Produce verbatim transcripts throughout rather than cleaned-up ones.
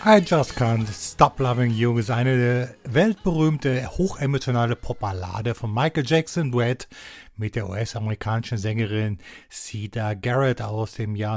I Just Can't Stop Loving You ist eine weltberühmte, hochemotionale Popballade von Michael Jackson, Duett mit der U S-amerikanischen Sängerin Siedah Garrett aus dem Jahr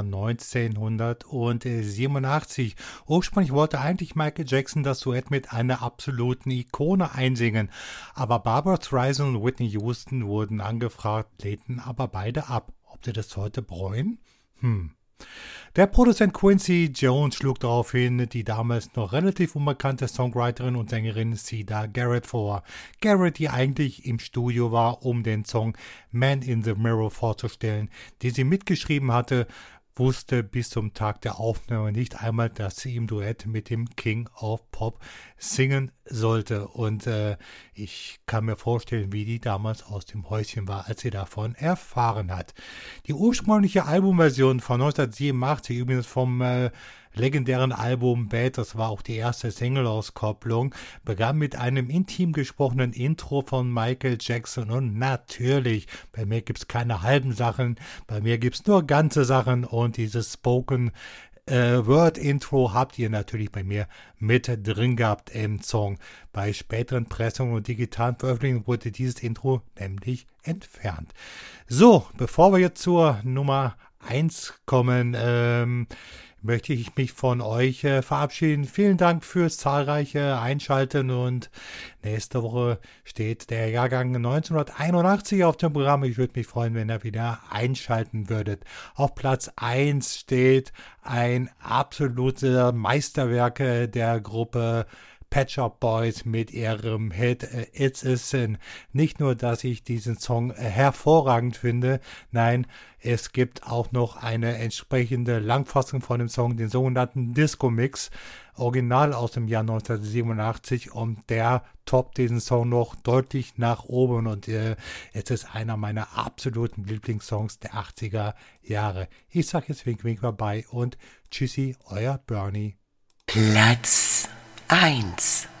neunzehnhundertsiebenundachtzig. Ursprünglich wollte eigentlich Michael Jackson das Duett mit einer absoluten Ikone einsingen, aber Barbra Streisand und Whitney Houston wurden angefragt, lehnten aber beide ab. Ob sie das heute bereuen? Hm. Der Produzent Quincy Jones schlug daraufhin die damals noch relativ unbekannte Songwriterin und Sängerin Siedah Garrett vor. Garrett, die eigentlich im Studio war, um den Song Man in the Mirror vorzustellen, den sie mitgeschrieben hatte, wusste bis zum Tag der Aufnahme nicht einmal, dass sie im Duett mit dem King of Pop singen sollte. Und äh, ich kann mir vorstellen, wie die damals aus dem Häuschen war, als sie davon erfahren hat. Die ursprüngliche Albumversion von neunzehnhundertsiebenundachtzig, übrigens vom äh, legendären Album Bad, das war auch die erste Single-Auskopplung, begann mit einem intim gesprochenen Intro von Michael Jackson. Und natürlich, bei mir gibt's keine halben Sachen, bei mir gibt's nur ganze Sachen, und dieses Spoken äh, Word-Intro habt ihr natürlich bei mir mit drin gehabt im Song. Bei späteren Pressungen und digitalen Veröffentlichungen wurde dieses Intro nämlich entfernt. So, bevor wir jetzt zur Nummer eins kommen, ähm, möchte ich mich von euch äh, verabschieden. Vielen Dank fürs zahlreiche Einschalten, und nächste Woche steht der Jahrgang neunzehnhunderteinundachtzig auf dem Programm. Ich würde mich freuen, wenn ihr wieder einschalten würdet. Auf Platz eins steht ein absoluter Meisterwerk der Gruppe Pet Shop Boys mit ihrem Hit uh, It's a Sin. Nicht nur, dass ich diesen Song uh, hervorragend finde, nein, es gibt auch noch eine entsprechende Langfassung von dem Song, den sogenannten Disco Mix, original aus dem Jahr neunzehnhundertsiebenundachtzig, und der toppt diesen Song noch deutlich nach oben, und äh, es ist einer meiner absoluten Lieblingssongs der achtziger Jahre. Ich sag jetzt wink wink vorbei und tschüssi, euer Bernie. Platz eins.